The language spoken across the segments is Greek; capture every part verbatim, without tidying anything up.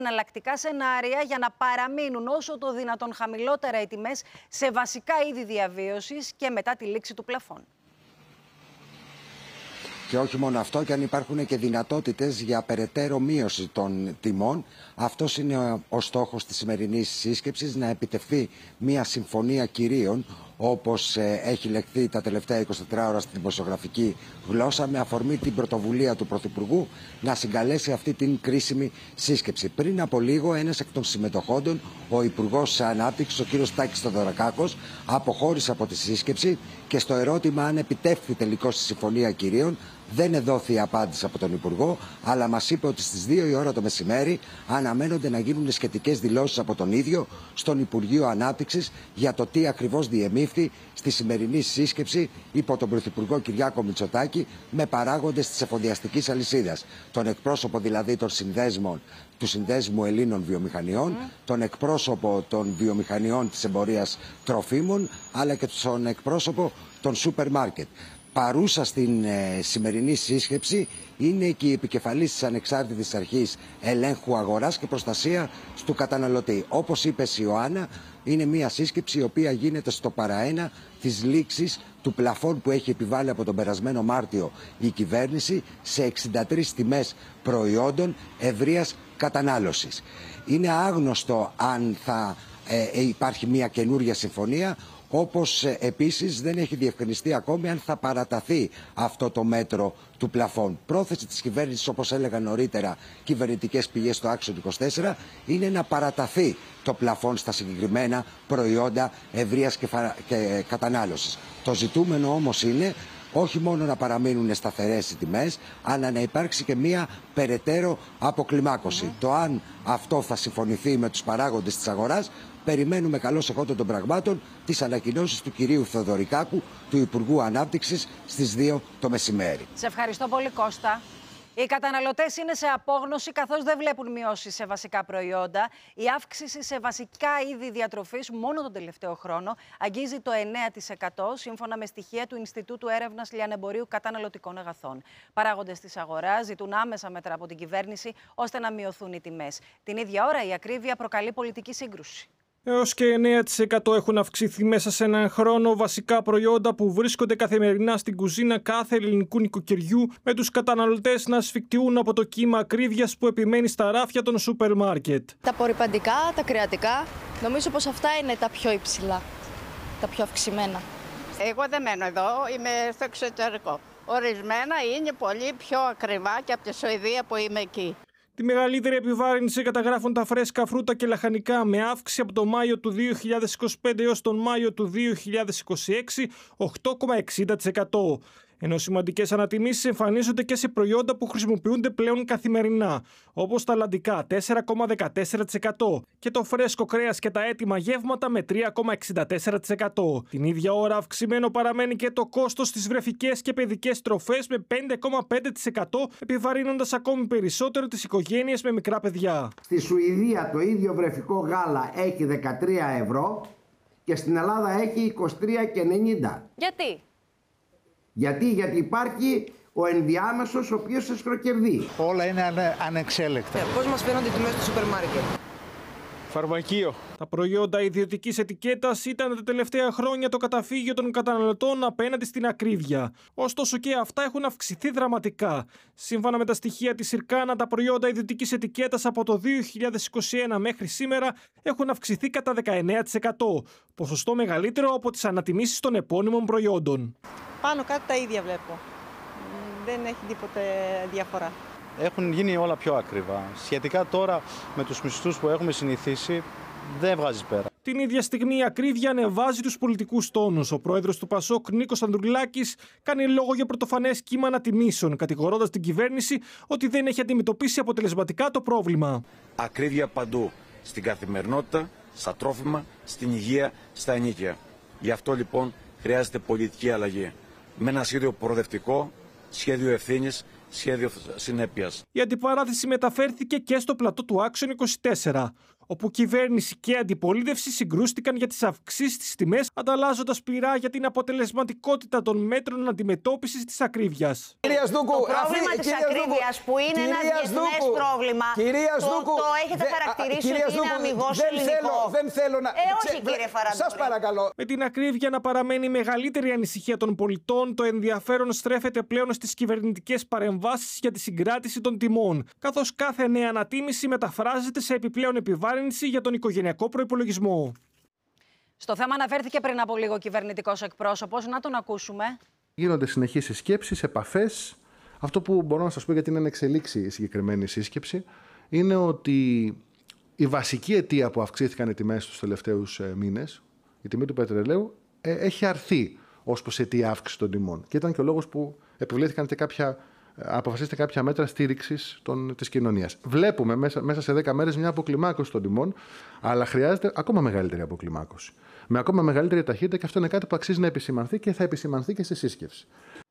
εναλλακτικά σενάρια για να παραμείνουν όσο το δυνατόν χαμηλότερα οι τιμές σε βασικά είδη διαβίωσης και μετά τη λήξη του πλαφών. Και όχι μόνο αυτό, και αν υπάρχουν και δυνατότητες για περαιτέρω μείωση των τιμών. Αυτός είναι ο στόχος της σημερινής σύσκεψης, να επιτευχθεί μια συμφωνία κυρίων, όπως έχει λεχθεί τα τελευταία είκοσι τέσσερις ώρα στη δημοσιογραφική γλώσσα, με αφορμή την πρωτοβουλία του Πρωθυπουργού να συγκαλέσει αυτή την κρίσιμη σύσκεψη. Πριν από λίγο, ένας εκ των συμμετοχόντων, ο Υπουργός Ανάπτυξης, ο κ. Τάκης Θεοδωρακάκος, αποχώρησε από τη σύσκεψη και στο ερώτημα αν επιτεύχθη τελικώς η συμφωνία κυρίων, δεν εδόθη απάντηση από τον Υπουργό, αλλά μας είπε ότι στις δύο η ώρα το μεσημέρι αναμένονται να γίνουν σχετικές δηλώσεις από τον ίδιο στον Υπουργείο Ανάπτυξης για το τι ακριβώς διεμήφθη στη σημερινή σύσκεψη υπό τον Πρωθυπουργό Κυριάκο Μητσοτάκη με παράγοντες της εφοδιαστικής αλυσίδας. Τον εκπρόσωπο δηλαδή των συνδέσμων του Συνδέσμου Ελλήνων Βιομηχανιών, mm. τον εκπρόσωπο των βιομηχανιών της εμπορίας τροφίμων, αλλά και τον εκπρόσωπο των σούπερ μάρκετ. Παρούσα στην ε, σημερινή σύσκεψη είναι και η επικεφαλής της Ανεξάρτητης Αρχής Ελέγχου Αγοράς και Προστασία του Καταναλωτή. Όπως είπε η Ιωάννα, είναι μια σύσκεψη η οποία γίνεται στο παραένα της λήξης του πλαφών που έχει επιβάλει από τον περασμένο Μάρτιο η κυβέρνηση σε εξήντα τρεις τιμές προϊόντων ευρείας κατανάλωσης. Είναι άγνωστο αν θα ε, υπάρχει μια καινούρια συμφωνία. Όπως ε, επίσης δεν έχει διευκρινιστεί ακόμη αν θα παραταθεί αυτό το μέτρο του πλαφών. Πρόθεση της κυβέρνησης, όπως έλεγα νωρίτερα κυβερνητικές πηγές στο Άξιο είκοσι τέσσερα, είναι να παραταθεί το πλαφών στα συγκεκριμένα προϊόντα ευρείας και, φα... και κατανάλωσης. Το ζητούμενο όμως είναι όχι μόνο να παραμείνουν σταθερές οι τιμές, αλλά να υπάρξει και μία περαιτέρω αποκλιμάκωση. Mm. Το αν αυτό θα συμφωνηθεί με τους παράγοντες της αγοράς, περιμένουμε καλώς εχόντων των πραγμάτων τις ανακοινώσεις του κυρίου Θεοδωρικάκου, του Υπουργού Ανάπτυξης, στις δύο το μεσημέρι. Σε ευχαριστώ πολύ, Κώστα. Οι καταναλωτές είναι σε απόγνωση καθώς δεν βλέπουν μειώσεις σε βασικά προϊόντα. Η αύξηση σε βασικά είδη διατροφής μόνο τον τελευταίο χρόνο αγγίζει το εννέα τοις εκατό σύμφωνα με στοιχεία του Ινστιτούτου Έρευνας Λιανεμπορίου Καταναλωτικών Αγαθών. Παράγοντες της αγοράς ζητούν άμεσα μέτρα από την κυβέρνηση ώστε να μειωθούν οι τιμές. Την ίδια ώρα η ακρίβεια προκαλεί πολιτική σύγκρουση. Έως και εννέα τοις εκατό έχουν αυξηθεί μέσα σε έναν χρόνο βασικά προϊόντα που βρίσκονται καθημερινά στην κουζίνα κάθε ελληνικού νοικοκυριού, με τους καταναλωτές να ασφικτιούν από το κύμα ακρίβειας που επιμένει στα ράφια των σούπερ μάρκετ. Τα απορρυπαντικά, τα κρεατικά, νομίζω πως αυτά είναι τα πιο υψηλά, τα πιο αυξημένα. Εγώ δεν μένω εδώ, είμαι στο εξωτερικό. Ορισμένα είναι πολύ πιο ακριβά και από τη Σουηδία που είμαι εκεί. Τη μεγαλύτερη επιβάρυνση καταγράφουν τα φρέσκα φρούτα και λαχανικά, με αύξηση από το Μάιο του δύο χιλιάδες είκοσι πέντε έως τον Μάιο του δύο χιλιάδες είκοσι έξι οκτώ κόμμα εξήντα τοις εκατό. Ενώ σημαντικές ανατιμήσεις εμφανίζονται και σε προϊόντα που χρησιμοποιούνται πλέον καθημερινά, όπως τα λαντικά τέσσερα κόμμα δεκατέσσερα τοις εκατό και το φρέσκο κρέας και τα έτοιμα γεύματα με τρία κόμμα εξήντα τέσσερα τοις εκατό. Την ίδια ώρα αυξημένο παραμένει και το κόστος στις βρεφικές και παιδικές τροφές με πέντε κόμμα πέντε τοις εκατό, επιβαρύνοντας ακόμη περισσότερο τις οικογένειες με μικρά παιδιά. Στη Σουηδία το ίδιο βρεφικό γάλα έχει δεκατρία ευρώ και στην Ελλάδα έχει είκοσι τρία και ενενήντα. Γιατί? Γιατί, γιατί υπάρχει ο ενδιάμεσος ο οποίος εσχροκερδεί. Όλα είναι ανε, ανεξέλεκτα. Ε, πώς μας φαίνονται οι τιμές του σούπερ μάρκετ? Φαρμακείο. Τα προϊόντα ιδιωτικής ετικέτας ήταν τα τελευταία χρόνια το καταφύγιο των καταναλωτών απέναντι στην ακρίβεια. Ωστόσο και αυτά έχουν αυξηθεί δραματικά. Σύμφωνα με τα στοιχεία της Ιρκάνα, τα προϊόντα ιδιωτικής ετικέτας από το δύο χιλιάδες είκοσι ένα μέχρι σήμερα έχουν αυξηθεί κατά δεκαεννέα τοις εκατό, ποσοστό μεγαλύτερο από τις ανατιμήσεις των επώνυμων προϊόντων. Πάνω κάτω τα ίδια βλέπω. Δεν έχει τίποτε διαφορά. Έχουν γίνει όλα πιο ακριβά. Σχετικά τώρα με τους μισθούς που έχουμε συνηθίσει, δεν βγάζει πέρα. Την ίδια στιγμή η ακρίβεια ανεβάζει τους πολιτικούς τόνους. Ο πρόεδρος του Πασόκ, Νίκος Ανδρουλάκης, κάνει λόγο για πρωτοφανές κύμα ανατιμήσεων, κατηγορώντας την κυβέρνηση ότι δεν έχει αντιμετωπίσει αποτελεσματικά το πρόβλημα. Ακρίβεια παντού. Στην καθημερινότητα, στα τρόφιμα, στην υγεία, στα ενοίκια. Γι' αυτό λοιπόν χρειάζεται πολιτική αλλαγή. Με ένα σχέδιο προοδευτικό, σχέδιο ευθύνης, σχέδιο συνέπειας. Η αντιπαράθεση μεταφέρθηκε και στο πλατό του Άξιον είκοσι τέσσερα. όπου κυβέρνηση και αντιπολίτευση συγκρούστηκαν για τις αυξήσεις στις τιμές, ανταλλάζοντας πειρά για την αποτελεσματικότητα των μέτρων αντιμετώπισης της ακρίβειας. Κυρία Σδούκου, το πρόβλημα της ακρίβειας που είναι ένα διεθνές πρόβλημα, κυρία το, Σδούκου, το έχετε δε, χαρακτηρίσει κυρία ότι Σδούκου, είναι αμιγώς δεν ελληνικό. Θέλω, δεν θέλω να... Ε, όχι Ξε... κύριε Φαραντούρη. Σας παρακαλώ. Με την ακρίβεια να παραμένει η μεγαλύτερη ανησυχία των πολιτών, το ενδιαφέρον στρέφεται πλέον στις κυβερνητικές παρεμβάσεις για τη συγκράτηση των τιμών, καθώς κάθε νέα ανατίμηση μεταφράζεται σε επιπλέον επιβάρυνση για τον οικογενειακό προϋπολογισμό. Στο θέμα αναφέρθηκε πριν από λίγο ο κυβερνητικός εκπρόσωπος. Να τον ακούσουμε. Γίνονται συνεχείς συσκέψεις, επαφές. Αυτό που μπορώ να σας πω, γιατί είναι εν εξελίξει η συγκεκριμένη σύσκεψη, είναι ότι η βασική αιτία που αυξήθηκαν οι τιμές τους τελευταίους μήνες, η τιμή του πετρελαίου, έχει αρθεί ως προς αιτία αύξηση των τιμών. Και ήταν και ο λόγος που επιβλήθηκαν και κάποια, αποφασίστηκαν κάποια μέτρα στήριξης της κοινωνίας. Βλέπουμε μέσα, μέσα σε δέκα μέρες μια αποκλιμάκωση των τιμών, αλλά χρειάζεται ακόμα μεγαλύτερη αποκλιμάκωση. Με ακόμα μεγαλύτερη ταχύτητα, και αυτό είναι κάτι που αξίζει να επισημανθεί και θα επισημανθεί και στη σύσκεψη.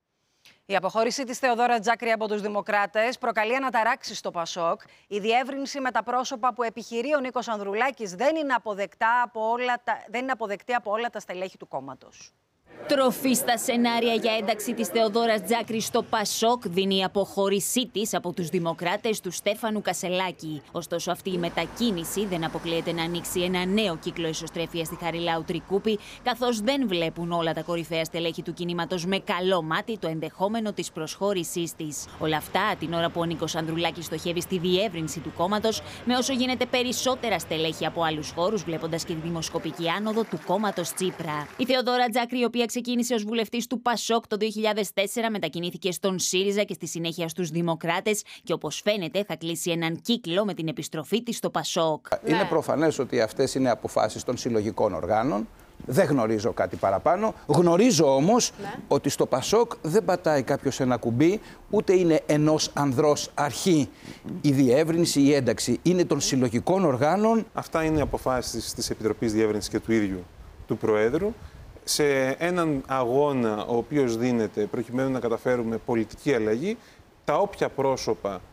Η αποχώρηση της Θεοδόρα Τζάκρη από τους Δημοκράτες προκαλεί αναταράξεις στο Πασόκ. Η διεύρυνση με τα πρόσωπα που επιχειρεί ο Νίκος Ανδρουλάκης δεν είναι, αποδεκτά από όλα τα, δεν είναι αποδεκτή από όλα τα στελέχη του κόμματος. Τροφή στα σενάρια για ένταξη της Θεοδόρας Τζάκρη στο Πασόκ δίνει η αποχώρησή της από τους Δημοκράτες του Στέφανου Κασελάκη. Ωστόσο, αυτή η μετακίνηση δεν αποκλείεται να ανοίξει ένα νέο κύκλο εσωστρέφειας στη Χαριλάου Τρικούπη, καθώς δεν βλέπουν όλα τα κορυφαία στελέχη του κινήματος με καλό μάτι το ενδεχόμενο της προσχώρησής της. Όλα αυτά την ώρα που ο Νίκος Ανδρουλάκης στοχεύει στη διεύρυνση του κόμματος με όσο γίνεται περισσότερα στελέχη από άλλους χώρους, βλέποντας και τη δημοσκοπική άνοδο του κόμματος Τσίπρα. Η Θεοδόρα Τζάκρη, η οποία ξεκίνησε ως βουλευτής του Πασόκ το δύο χιλιάδες τέσσερα, μετακινήθηκε στον ΣΥΡΙΖΑ και στη συνέχεια στους Δημοκράτες και όπως φαίνεται θα κλείσει έναν κύκλο με την επιστροφή της στο Πασόκ. Είναι ναι. προφανές ότι αυτές είναι αποφάσεις των συλλογικών οργάνων. Δεν γνωρίζω κάτι παραπάνω. Γνωρίζω όμως ναι. ότι στο Πασόκ δεν πατάει κάποιος ένα κουμπί, ούτε είναι ενός ανδρός αρχή η διεύρυνση, η ένταξη. Είναι των συλλογικών οργάνων. Αυτά είναι αποφάσεις της Επιτροπής Διεύρυνσης και του ίδιου του Προέδρου, σε έναν αγώνα ο οποίος δίνεται προκειμένου να καταφέρουμε πολιτική αλλαγή. Τα όποια πρόσωπα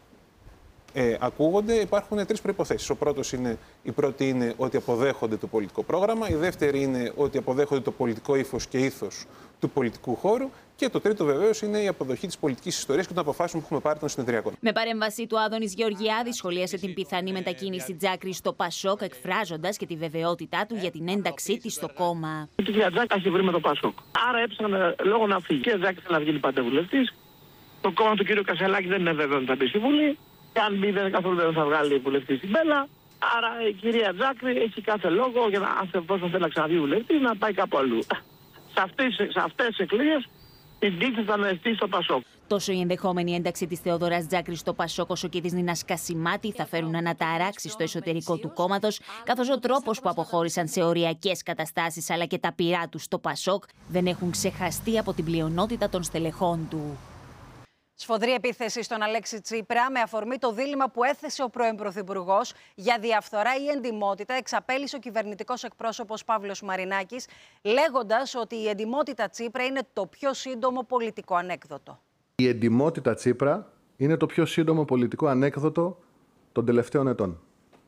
ε, ακούγονται, υπάρχουν τρεις προϋποθέσεις. Ο πρώτος είναι, η πρώτη είναι ότι αποδέχονται το πολιτικό πρόγραμμα, η δεύτερη είναι ότι αποδέχονται το πολιτικό ύφος και ήθος του πολιτικού χώρου και το τρίτο βεβαίως είναι η αποδοχή της πολιτικής ιστορίας και των αποφάσεων που έχουμε πάρει των συνεδριακών. Με παρέμβαση του Άδωνης Γεωργιάδη σχολίασε την πιθανή μετακίνηση Τζάκρη στο Πασόκ, εκφράζοντας και τη βεβαιότητά του για την ένταξή της στο κόμμα. Η κυρία Τζάκρη έχει βρει με το Πασόκ. Άρα έψαχνε λόγο να φύγει. Η κυρία Τζάκρη θέλει να βγει παντεβουλευτής. Το κόμμα του κύριου Κασελάκη δεν είναι βέβαιο ότι θα μπει στη Βουλή. Και αν μπει, δεν καθόλου δεν θα βγάλει βουλευτή στην Μπέλα. Άρα η κυρία Τζάκρη έχει κάθε λόγο για να, αν θέλει να ξαναβγεί βουλευτή, να πάει κάπου αλλού. Σε αυτές τις εκλογές την τύχη θα αναστεί στο Πασόκ. Τόσο η ενδεχόμενη ένταξη της Θεοδόρας Τζάκρη στο Πασόκ όσο και της Νίνας Κασιμάτη θα φέρουν αναταράξεις στο εσωτερικό του κόμματος, καθώς ο τρόπος που αποχώρησαν σε οριακές καταστάσεις αλλά και τα πειρά τους στο Πασόκ δεν έχουν ξεχαστεί από την πλειονότητα των στελεχών του. Σφοδρή επίθεση στον Αλέξη Τσίπρα με αφορμή το δίλημμα που έθεσε ο πρώην Πρωθυπουργός για διαφθορά ή εντιμότητα, εξαπέλυσε ο κυβερνητικός εκπρόσωπος Παύλος Μαρινάκης, λέγοντας ότι η εντιμότητα Τσίπρα είναι το πιο σύντομο πολιτικό ανέκδοτο. Η εντιμότητα Τσίπρα είναι το πιο σύντομο πολιτικό ανέκδοτο των τελευταίων ετών.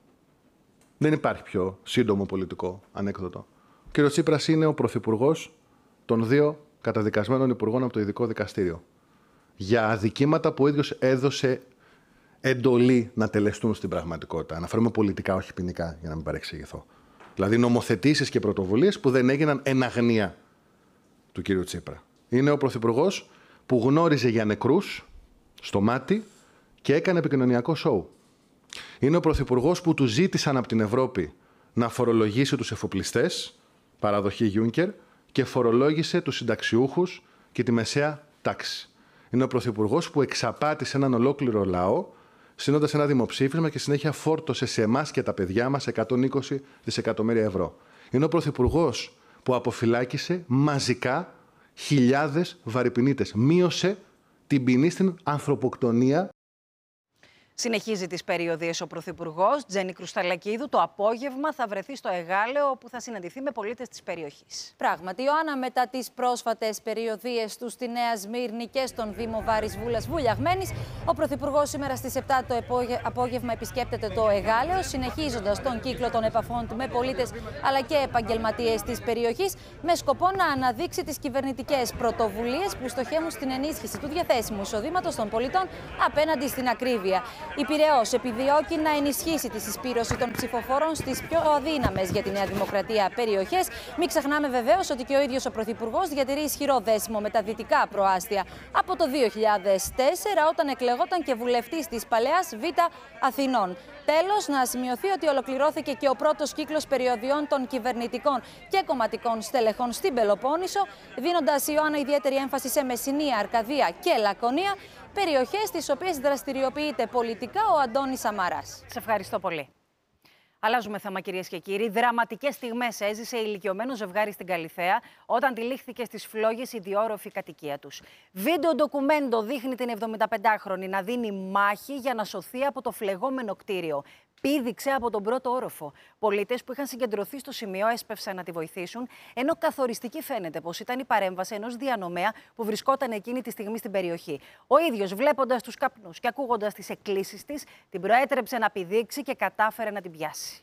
Δεν υπάρχει πιο σύντομο πολιτικό ανέκδοτο. Ο κ. Τσίπρας είναι ο πρωθυπουργός των δύο καταδικασμένων υπουργών από το Ειδικό Δικαστήριο για αδικήματα που ο ίδιος έδωσε εντολή να τελεστούν στην πραγματικότητα. Αναφέρομαι πολιτικά, όχι ποινικά, για να μην παρεξηγηθώ. Δηλαδή νομοθετήσεις και πρωτοβουλίες που δεν έγιναν εν αγνία του κ. Τσίπρα. Είναι ο πρωθυπουργός που γνώριζε για νεκρούς στο μάτι και έκανε επικοινωνιακό σοου. Είναι ο πρωθυπουργός που του ζήτησαν από την Ευρώπη να φορολογήσει τους εφοπλιστές, παραδοχή Juncker, και φορολόγησε τους συνταξιούχους και τη μεσαία τάξη. Είναι ο πρωθυπουργός που εξαπάτησε έναν ολόκληρο λαό, στείνοντας ένα δημοψήφισμα και συνέχεια φόρτωσε σε εμάς και τα παιδιά μας εκατόν είκοσι δισεκατομμύρια ευρώ. Είναι ο πρωθυπουργός που αποφυλάκησε μαζικά χιλιάδες βαρυπινίτες. Μείωσε την ποινή στην ανθρωποκτονία. Συνεχίζει τις περιοδίες ο Πρωθυπουργός Τζέννη Κρουσταλακίδου. Το απόγευμα θα βρεθεί στο Εγάλεο, όπου θα συναντηθεί με πολίτες της περιοχής. Πράγματι, Ιωάννα, μετά τις πρόσφατες περιοδίες του στη Νέα Σμύρνη και στον Δήμο Βάρης Βούλας Βουλιαγμένης, ο Πρωθυπουργός σήμερα στις επτά το απόγευμα επισκέπτεται το Εγάλεο, συνεχίζοντας τον κύκλο των επαφών του με πολίτες αλλά και επαγγελματίες της περιοχής, με σκοπό να αναδείξει τις κυβερνητικές πρωτοβουλίες που στοχεύουν στην ενίσχυση του διαθέσιμου εισοδήματος των πολιτών απέναντι στην ακρίβεια. Η Πειραιώς επιδιώκει να ενισχύσει τη συσπήρωση των ψηφοφόρων στις πιο αδύναμες για τη Νέα Δημοκρατία περιοχές. Μην ξεχνάμε βεβαίως ότι και ο ίδιος ο Πρωθυπουργός διατηρεί ισχυρό δέσιμο με τα δυτικά προάστια από το δύο χιλιάδες τέσσερα, όταν εκλεγόταν και βουλευτής της Παλαιάς Β' Αθηνών. Τέλος, να σημειωθεί ότι ολοκληρώθηκε και ο πρώτος κύκλος περιοδιών των κυβερνητικών και κομματικών στελεχών στην Πελοπόννησο, δίνοντας, Ιωάννα, ιδιαίτερη έμφαση σε Μεσσηνία, Αρκαδία και Λακωνία, περιοχές στις οποίες δραστηριοποιείται πολιτικά ο Αντώνης Σαμαράς. Σε ευχαριστώ πολύ. Αλλάζουμε θέμα, κυρίες και κύριοι. Δραματικές στιγμές έζησε ηλικιωμένο ζευγάρι στην Καλιθέα όταν τυλίχθηκε στις φλόγες η διόροφη κατοικία τους. Βίντεο ντοκουμέντο δείχνει την εβδομηνταπεντάχρονη να δίνει μάχη για να σωθεί από το φλεγόμενο κτίριο. Πήδηξε από τον πρώτο όροφο. Πολίτες που είχαν συγκεντρωθεί στο σημείο έσπευσαν να τη βοηθήσουν, ενώ καθοριστική φαίνεται πως ήταν η παρέμβαση ενός διανομέα που βρισκόταν εκείνη τη στιγμή στην περιοχή. Ο ίδιος, βλέποντας τους καπνούς και ακούγοντας τις εκκλήσεις της, την προέτρεψε να πηδήξει και κατάφερε να την πιάσει.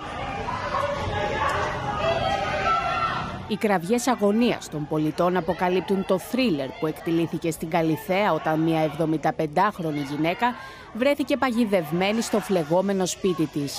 Οι κραυγές αγωνίας των πολιτών αποκαλύπτουν το θρίλερ που εκτυλίθηκε στην Καλιθέα όταν μια εβδομηνταπεντάχρονη γυναίκα βρέθηκε παγιδευμένη στο φλεγόμενο σπίτι της.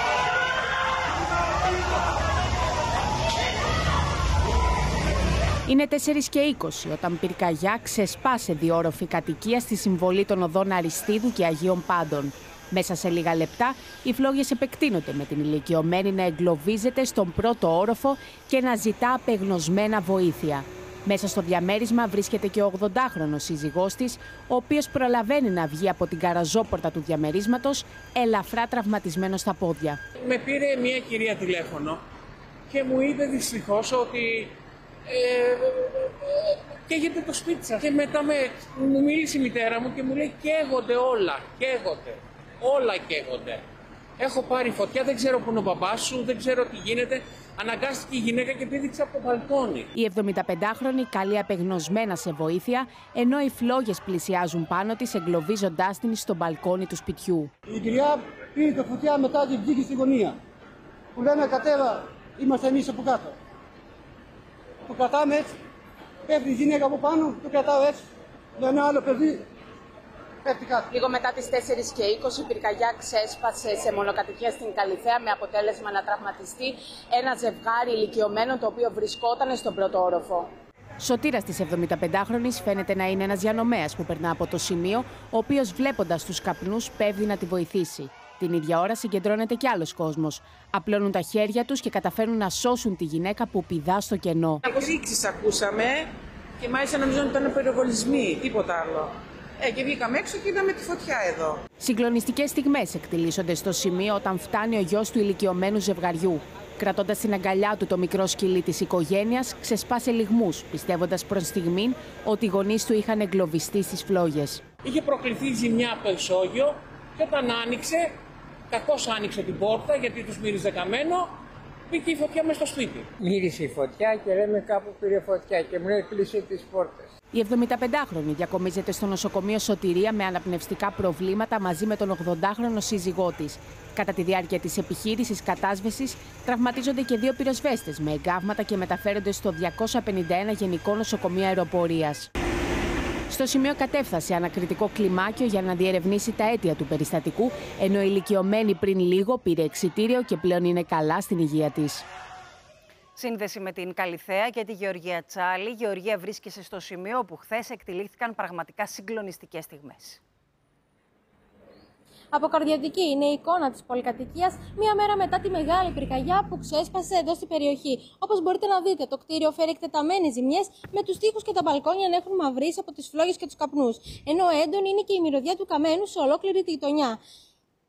Είναι τέσσερις και είκοσι όταν πυρκαγιά ξεσπάσε διόροφη κατοικία στη συμβολή των οδών Αριστίδου και Αγίων Πάντων. Μέσα σε λίγα λεπτά, οι φλόγες επεκτείνονται με την ηλικιωμένη να εγκλωβίζεται στον πρώτο όροφο και να ζητά απεγνωσμένα βοήθεια. Μέσα στο διαμέρισμα βρίσκεται και ο ογδοντάχρονος σύζυγός της, ο οποίος προλαβαίνει να βγει από την καραζόπορτα του διαμερίσματος, ελαφρά τραυματισμένος στα πόδια. Με πήρε μια κυρία τηλέφωνο και μου είπε δυστυχώς ότι ε, ε, καίγεται το σπίτι σας. Και μετά με, μου μίλησε η μητέρα μου και μου λέει καίγονται όλα, καίγονται. Όλα καίγονται. Έχω πάρει φωτιά, δεν ξέρω πού είναι ο μπαμπάς σου, δεν ξέρω τι γίνεται. Αναγκάστηκε η γυναίκα και πήδηξε από το μπαλκόνι. Η εβδομηνταπεντάχρονη καλεί απεγνωσμένα σε βοήθεια, ενώ οι φλόγες πλησιάζουν πάνω της, εγκλωβίζοντάς την στο μπαλκόνι του σπιτιού. Η κυρία πήρε το φωτιά μετά και βγήκε στη γωνία. Που λέμε κατέβα, είμαστε εμείς από κάτω. Το κρατάμε έτσι. Πέφτει η γυναίκα από πάνω, το κρατάω έτσι. Με ένα άλλο παιδί. Λίγο μετά τις τέσσερις και είκοσι, η πυρκαγιά ξέσπασε σε μονοκατοικία στην Καλιθέα με αποτέλεσμα να τραυματιστεί ένα ζευγάρι ηλικιωμένων το οποίο βρισκόταν στον πρώτο όροφο. Σωτήρας της εβδομηνταπεντάχρονης φαίνεται να είναι ένας διανομέας που περνά από το σημείο, ο οποίος βλέποντας τους καπνούς πέφτει να τη βοηθήσει. Την ίδια ώρα συγκεντρώνεται κι άλλος κόσμος. Απλώνουν τα χέρια τους και καταφέρνουν να σώσουν τη γυναίκα που πηδά στο κενό. Αποσήξεις ακούσαμε και μάλιστα νομίζω ότι ήταν πυροβολισμοί, τίποτα άλλο. Ε, και βγήκαμε έξω και είδαμε τη φωτιά εδώ. Συγκλονιστικές στιγμές εκτιλήσονται στο σημείο όταν φτάνει ο γιος του ηλικιωμένου ζευγαριού. Κρατώντας στην αγκαλιά του το μικρό σκυλί της οικογένειας, ξεσπάσε λυγμούς, πιστεύοντας προς στιγμήν ότι οι γονείς του είχαν εγκλωβιστεί στις φλόγες. Είχε προκληθεί ζημιά από το ισόγειο και όταν άνοιξε, κακώς άνοιξε την πόρτα γιατί τους μύριζε καμένο, μπήκε η φωτιά μες στο σπίτι. Μύρισε η φωτιά και λέμε κάπου πήρε φωτιά και μου λέει κλείσε τις πόρτες. Η εβδομηνταπεντάχρονη διακομίζεται στο νοσοκομείο Σωτηρία με αναπνευστικά προβλήματα μαζί με τον ογδοντάχρονο σύζυγό της. Κατά τη διάρκεια της επιχείρησης κατάσβεσης, τραυματίζονται και δύο πυροσβέστες με εγκάβματα και μεταφέρονται στο διακόσια πενήντα ένα Γενικό Νοσοκομείο Αεροπορίας. Στο σημείο κατέφθασε ανακριτικό κλιμάκιο για να διερευνήσει τα αίτια του περιστατικού, ενώ η ηλικιωμένη πριν λίγο πήρε εξιτήριο και πλέον είναι καλά στην υγεία της. Σύνδεση με την Καλιθέα και τη Γεωργία Τσάλη. Η Γεωργία βρίσκεται στο σημείο όπου χθες εκτυλίχθηκαν πραγματικά συγκλονιστικές στιγμές. Αποκαρδιωτική είναι η εικόνα της πολυκατοικίας μία μέρα μετά τη μεγάλη πυρκαγιά που ξέσπασε εδώ στην περιοχή. Όπως μπορείτε να δείτε, το κτίριο φέρει εκτεταμένες ζημιές, με τους τοίχους και τα μπαλκόνια να έχουν μαυρίσει από τις φλόγες και τους καπνούς. Ενώ έντονη είναι και η μυρωδιά του καμένου σε ολόκληρη τη γειτονιά.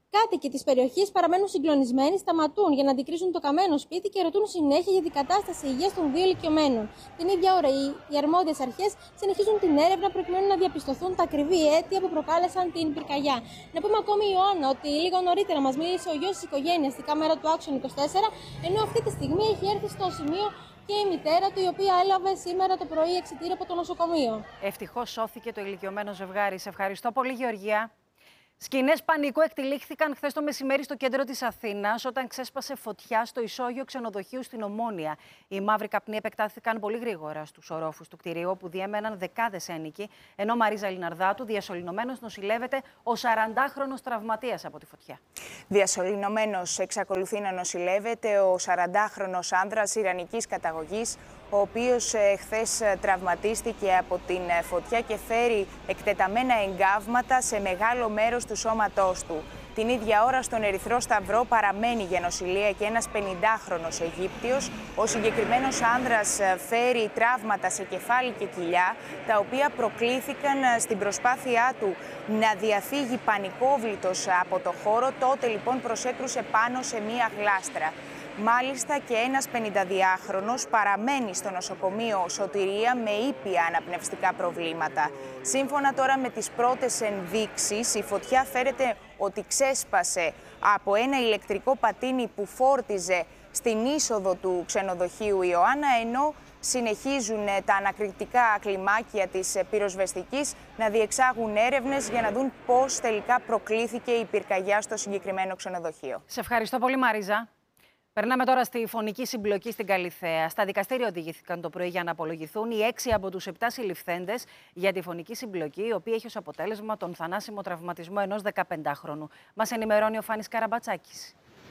Κάτοικοι της περιοχής παραμένουν συγκλονισμένοι, σταματούν για να αντικρίσουν το καμένο σπίτι και ρωτούν συνέχεια για την κατάσταση υγείας των δύο ηλικιωμένων. Την ίδια ώρα, οι, οι αρμόδιες αρχές συνεχίζουν την έρευνα προκειμένου να διαπιστωθούν τα ακριβή αίτια που προκάλεσαν την πυρκαγιά. Να πούμε ακόμη, Ιωάννα, ότι λίγο νωρίτερα μας μίλησε ο γιος της οικογένειας στη κάμερα του Action είκοσι τέσσερα, ενώ αυτή τη στιγμή έχει έρθει στο σημείο και η μητέρα του, η οποία έλαβε σήμερα το πρωί εξιτήριο από το νοσοκομείο. Ευτυχώς σώθηκε το ηλικιωμένο ζευγάρι. Σε ευχαριστώ πολύ, Γεωργία. Σκηνές πανικού εκτυλίχθηκαν χθες το μεσημέρι στο κέντρο της Αθήνας όταν ξέσπασε φωτιά στο ισόγειο ξενοδοχείου στην Ομόνια. Οι μαύροι καπνοί επεκτάθηκαν πολύ γρήγορα στους ορόφους του κτηρίου, όπου διέμεναν δεκάδες ένοικοι, ενώ Μαρίζα Λιναρδάτου, διασωληνωμένος, νοσηλεύεται ο σαραντάχρονος τραυματίας από τη φωτιά. Διασωληνωμένος εξακολουθεί να νοσηλεύεται ο σαραντάχρονος άνδρας ιρανικής καταγωγής, ο οποίος χθες τραυματίστηκε από την φωτιά και φέρει εκτεταμένα εγκάβματα σε μεγάλο μέρος του σώματός του. Την ίδια ώρα στον Ερυθρό Σταυρό παραμένει για νοσηλεία και ένας πενηντάχρονος Αιγύπτιος. Ο συγκεκριμένος άνδρας φέρει τραύματα σε κεφάλι και κοιλιά, τα οποία προκλήθηκαν στην προσπάθειά του να διαφύγει πανικόβλητος από το χώρο. Τότε λοιπόν προσέκρουσε πάνω σε μία γλάστρα. Μάλιστα και ένας πενηνταδυάχρονος παραμένει στο νοσοκομείο Σωτηρία με ήπια αναπνευστικά προβλήματα. Σύμφωνα τώρα με τις πρώτες ενδείξεις, η φωτιά φέρεται ότι ξέσπασε από ένα ηλεκτρικό πατίνι που φόρτιζε στην είσοδο του ξενοδοχείου Ιωάννα, ενώ συνεχίζουν τα ανακριτικά κλιμάκια της πυροσβεστικής να διεξάγουν έρευνες για να δουν πώς τελικά προκλήθηκε η πυρκαγιά στο συγκεκριμένο ξενοδοχείο. Σε ευχαριστώ πολύ, Μαρίζα. Περνάμε τώρα στη φωνική συμπλοκή στην Καλιθέα. Στα δικαστήρια οδηγήθηκαν το πρωί για να απολογηθούν οι έξι από τους επτά συλληφθέντες για τη φωνική συμπλοκή, η οποία έχει ως αποτέλεσμα τον θανάσιμο τραυματισμό ενός δεκαπεντάχρονου. Μας ενημερώνει ο Φάνης Καραμπατσάκης.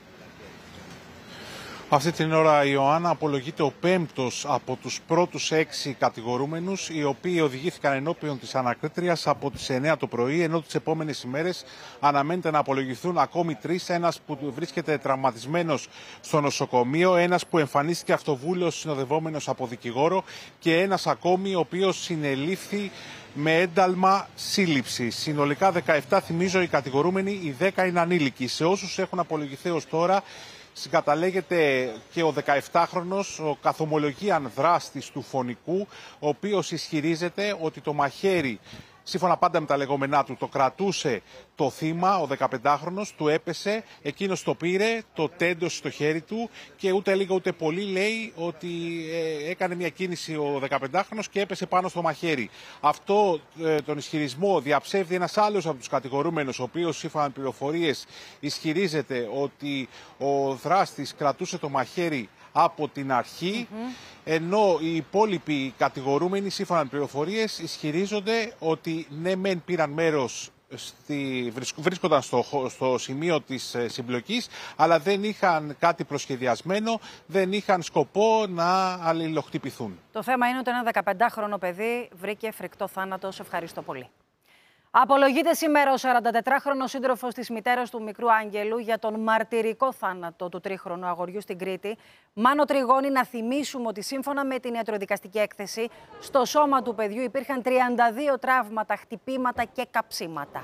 Αυτή την ώρα η Ιωάννα απολογείται ο πέμπτος από τους πρώτους έξι κατηγορούμενους, οι οποίοι οδηγήθηκαν ενώπιον της ανακρίτριας από τις εννιά το πρωί, ενώ τις επόμενες ημέρες αναμένεται να απολογηθούν ακόμη τρεις, ένας που βρίσκεται τραυματισμένος στο νοσοκομείο, ένας που εμφανίστηκε αυτοβούλος συνοδευόμενος από δικηγόρο και ένας ακόμη ο οποίος συνελήφθη με ένταλμα σύλληψη. Συνολικά δεκαεπτά, θυμίζω, οι κατηγορούμενοι, οι δέκα είναι ανήλικοι. Σε όσους έχουν απολογηθεί ως τώρα, συγκαταλέγεται και ο δεκαεπτάχρονος, ο καθομολογίαν δράστης του φωνικού, ο οποίος ισχυρίζεται ότι το μαχαίρι, σύμφωνα πάντα με τα λεγόμενά του, το κρατούσε το θύμα, ο δεκαπεντάχρονος, του έπεσε, εκείνος το πήρε, το τέντωσε στο χέρι του και ούτε λίγο ούτε πολύ λέει ότι ε, έκανε μια κίνηση ο δεκαπεντάχρονος και έπεσε πάνω στο μαχαίρι. Αυτό ε, τον ισχυρισμό διαψεύδει ένας άλλος από τους κατηγορούμενους, ο οποίος σύμφωνα με πληροφορίες ισχυρίζεται ότι ο δράστης κρατούσε το μαχαίρι από την αρχή, mm-hmm. ενώ οι υπόλοιποι κατηγορούμενοι, σύμφωνα με πληροφορίες, ισχυρίζονται ότι ναι μεν πήραν μέρος, στη, βρίσκονταν στο, στο σημείο της συμπλοκής, αλλά δεν είχαν κάτι προσχεδιασμένο, δεν είχαν σκοπό να αλληλοχτυπηθούν. Το θέμα είναι ότι ένα δεκαπεντάχρονο παιδί βρήκε φρικτό θάνατο. Σε ευχαριστώ πολύ. Απολογείται σήμερα ο σαραντατετράχρονος σύντροφος της μητέρας του μικρού Άγγελου για τον μαρτυρικό θάνατο του τρίχρονου αγοριού στην Κρήτη. Μάνο Τριγώνη, να θυμίσουμε ότι σύμφωνα με την ιατροδικαστική έκθεση, στο σώμα του παιδιού υπήρχαν τριάντα δύο τραύματα, χτυπήματα και καψίματα.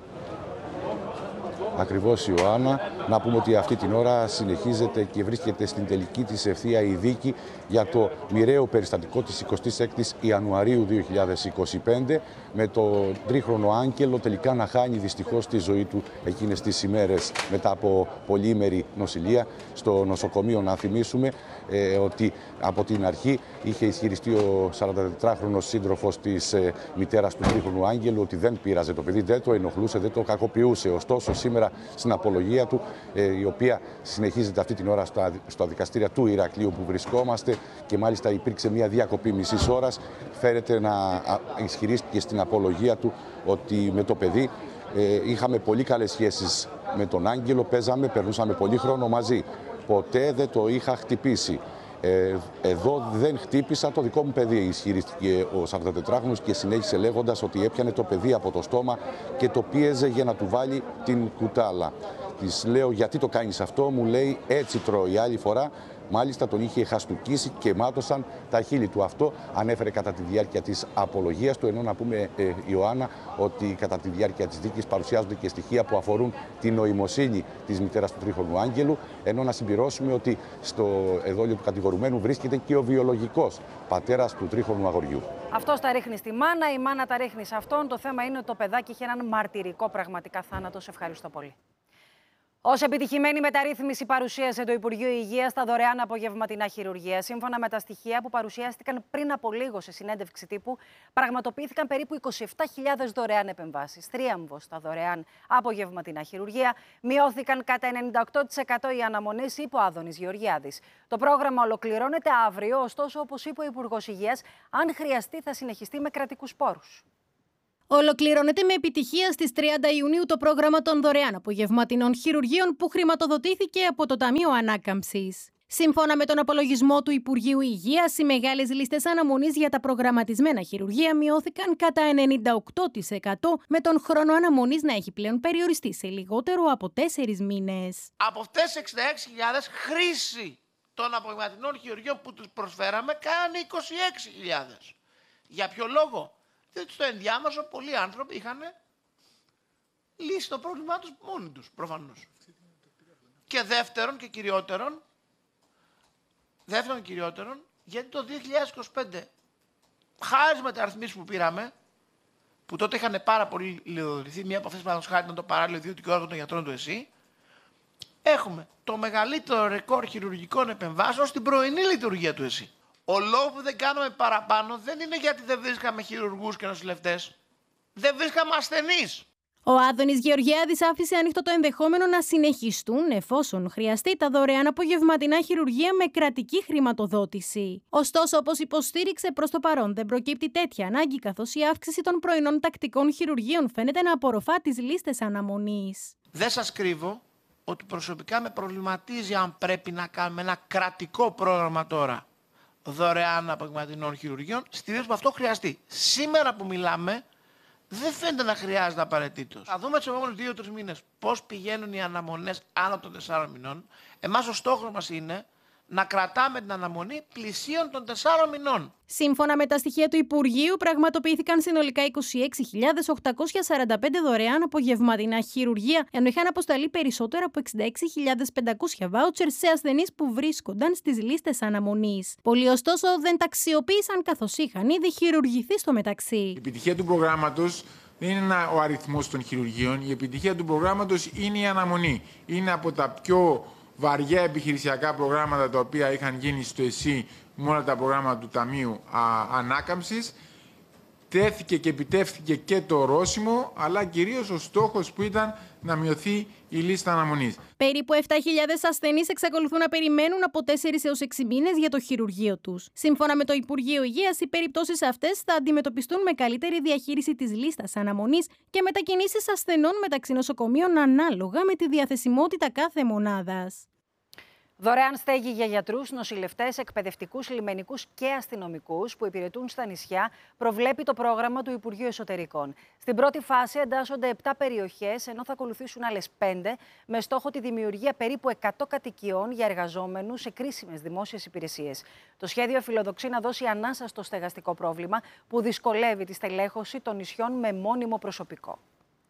Ακριβώς, Ιωάννα. Να πούμε ότι αυτή την ώρα συνεχίζεται και βρίσκεται στην τελική της ευθεία η δίκη για το μοιραίο περιστατικό της εικοστής έκτης Ιανουαρίου δύο χιλιάδες είκοσι πέντε, με το τρίχρονο Άγγελο τελικά να χάνει δυστυχώς τη ζωή του εκείνες τις ημέρες μετά από πολυήμερη νοσηλεία στο νοσοκομείο. Να θυμίσουμε ε, ότι από την αρχή είχε ισχυριστεί ο σαραντατετράχρονος σύντροφος της ε, μητέρας του τρίχρονου Άγγελου ότι δεν πείραζε το παιδί, δεν το ενοχλούσε, δεν το κακοποιούσε. Ωστόσο, σήμερα στην απολογία του, ε, η οποία συνεχίζεται αυτή την ώρα στα, στα δικαστήρια του Ηρακλείου που βρισκόμαστε και μάλιστα υπήρξε μια διακοπή μισής ώρας, φέρεται να ισχυρίστηκε στην απολογία του ότι με το παιδί ε, είχαμε πολύ καλές σχέσεις με τον Άγγελο, παίζαμε, περνούσαμε πολύ χρόνο μαζί. Ποτέ δεν το είχα χτυπήσει. Ε, εδώ δεν χτύπησα το δικό μου παιδί, ισχυρίστηκε ο σαραντατετράχρονος και συνέχισε λέγοντας ότι έπιανε το παιδί από το στόμα και το πίεζε για να του βάλει την κουτάλα. Της λέω γιατί το κάνεις αυτό, μου λέει έτσι τρώει. Άλλη φορά μάλιστα τον είχε χαστούκίσει και μάτωσαν τα χείλη του. Αυτό ανέφερε κατά τη διάρκεια της απολογίας του, ενώ να πούμε ε, Ιωάννα ότι κατά τη διάρκεια της δίκης παρουσιάζονται και στοιχεία που αφορούν την νοημοσύνη της μητέρας του τρίχρονου Άγγελου, ενώ να συμπληρώσουμε ότι στο εδόλιο του κατηγορουμένου βρίσκεται και ο βιολογικός πατέρας του τρίχρονου αγοριού. Αυτός τα ρίχνει στη μάνα, η μάνα τα ρίχνει σε αυτόν. Το θέμα είναι ότι το παιδάκι είχε έναν μαρτυρικό πραγματικά θάνατο. Σε ευχαριστώ πολύ. Ως επιτυχημένη μεταρρύθμιση παρουσίασε το Υπουργείο Υγείας τα δωρεάν απογευματινά χειρουργία. Σύμφωνα με τα στοιχεία που παρουσιάστηκαν πριν από λίγο σε συνέντευξη τύπου, πραγματοποιήθηκαν περίπου είκοσι επτά χιλιάδες δωρεάν επεμβάσεις. Τρίαμβος τα δωρεάν απογευματινά χειρουργία. Μειώθηκαν κατά ενενήντα οκτώ τοις εκατό οι αναμονές, είπε ο Άδωνης Γεωργιάδης. Το πρόγραμμα ολοκληρώνεται αύριο, ωστόσο, όπως είπε ο Υπουργός Υγείας, αν χρειαστεί θα συνεχιστεί με κρατικούς πόρους. Ολοκληρώνεται με επιτυχία στις τριάντα Ιουνίου το πρόγραμμα των δωρεάν απογευματινών χειρουργείων που χρηματοδοτήθηκε από το Ταμείο Ανάκαμψης. Σύμφωνα με τον απολογισμό του Υπουργείου Υγείας, οι μεγάλες λίστες αναμονής για τα προγραμματισμένα χειρουργεία μειώθηκαν κατά ενενήντα οκτώ τοις εκατό, με τον χρόνο αναμονής να έχει πλέον περιοριστεί σε λιγότερο από τέσσερις μήνες. Από αυτές τις εξήντα έξι χιλιάδες χρήση των απογευματινών χειρουργείων που τους προσφέραμε κάνανε είκοσι έξι χιλιάδες. Για ποιο λόγο? Διότι στο ενδιάμεσο πολλοί άνθρωποι είχαν λύσει το πρόβλημά τους μόνοι τους, προφανώς. Και δεύτερον και κυριότερον, δεύτερον και κυριότερον, γιατί το δύο χιλιάδες είκοσι πέντε, χάρη στις μεταρρυθμίσεις που πήραμε, που τότε είχαν πάρα πολύ λιδωρηθεί, μία από αυτές παραδείγματος χάρη ήταν το παράλληλο ιδιωτικό όργανο των γιατρών του ΕΣΥ, έχουμε το μεγαλύτερο ρεκόρ χειρουργικών επεμβάσεων στην πρωινή λειτουργία του ΕΣΥ. Ο λόγος που δεν κάνουμε παραπάνω δεν είναι γιατί δεν βρίσκαμε χειρουργούς και νοσηλευτές. Δεν βρίσκαμε ασθενείς. Ο Άδωνης Γεωργιάδης άφησε ανοιχτό το ενδεχόμενο να συνεχιστούν, εφόσον χρειαστεί, τα δωρεάν απογευματινά χειρουργεία με κρατική χρηματοδότηση. Ωστόσο, όπως υποστήριξε, προς το παρόν δεν προκύπτει τέτοια ανάγκη, καθώς η αύξηση των πρωινών τακτικών χειρουργείων φαίνεται να απορροφά τις λίστες αναμονής. Δεν σας κρύβω ότι προσωπικά με προβληματίζει αν πρέπει να κάνουμε ένα κρατικό πρόγραμμα τώρα δωρεάν απογευματινών χειρουργείων, στη περίπτωση που αυτό χρειαστεί. Σήμερα που μιλάμε, δεν φαίνεται να χρειάζεται απαραίτητος. Θα δούμε τους επόμενους δύο τρεις μήνες πώς πηγαίνουν οι αναμονές άνω των τεσσάρων μηνών. Εμάς ο στόχος μας είναι να κρατάμε την αναμονή πλησίων των τεσσάρων μηνών. Σύμφωνα με τα στοιχεία του Υπουργείου, πραγματοποιήθηκαν συνολικά είκοσι έξι χιλιάδες οκτακόσια σαράντα πέντε δωρεάν απογευματινά χειρουργεία, ενώ είχαν αποσταλεί περισσότερα από εξήντα έξι χιλιάδες πεντακόσια βάουτσερ σε ασθενείς που βρίσκονταν στις λίστες αναμονής. Πολλοί, ωστόσο, δεν τα αξιοποίησαν, καθώς είχαν ήδη χειρουργηθεί στο μεταξύ. Η επιτυχία του προγράμματος δεν είναι ο αριθμός των χειρουργείων. Η επιτυχία του προγράμματος είναι η αναμονή. Είναι από τα πιο βαριά επιχειρησιακά προγράμματα τα οποία είχαν γίνει στο ΕΣΥ με όλα τα προγράμματα του Ταμείου α, Ανάκαμψης. Τέθηκε και επιτεύχθηκε και το ορόσημο, αλλά κυρίως ο στόχος που ήταν να μειωθεί η λίστα αναμονής. Περίπου επτά χιλιάδες ασθενείς εξακολουθούν να περιμένουν από τέσσερις έως έξι μήνες για το χειρουργείο τους. Σύμφωνα με το Υπουργείο Υγείας, οι περιπτώσεις αυτές θα αντιμετωπιστούν με καλύτερη διαχείριση της λίστας αναμονής και μετακινήσεις ασθενών μεταξύ νοσοκομείων ανάλογα με τη διαθεσιμότητα κάθε μονάδας. Δωρεάν στέγη για γιατρούς, νοσηλευτές, εκπαιδευτικούς, λιμενικούς και αστυνομικούς που υπηρετούν στα νησιά προβλέπει το πρόγραμμα του Υπουργείου Εσωτερικών. Στην πρώτη φάση εντάσσονται επτά περιοχές, ενώ θα ακολουθήσουν άλλες πέντε, με στόχο τη δημιουργία περίπου εκατό κατοικιών για εργαζόμενους σε κρίσιμες δημόσιες υπηρεσίες. Το σχέδιο φιλοδοξεί να δώσει ανάσα στο στεγαστικό πρόβλημα που δυσκολεύει τη στελέχωση των νησιών με μόνιμο προσωπικό.